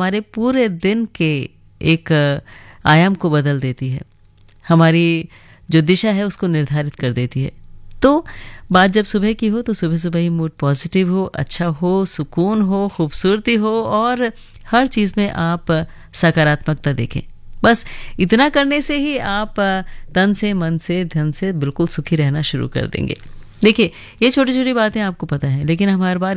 हमारे पूरे दिन के एक आयाम को बदल देती है, हमारी जो दिशा है उसको निर्धारित कर देती है। तो बात जब सुबह की हो तो सुबह सुबह ही मूड पॉजिटिव हो, अच्छा हो, सुकून हो, खूबसूरती हो और हर चीज़ में आप सकारात्मकता देखें। बस इतना करने से ही आप तन से, मन से, धन से बिल्कुल सुखी रहना शुरू कर देंगे। देखिए, ये छोटी छोटी बातें आपको पता है, लेकिन हम हर बार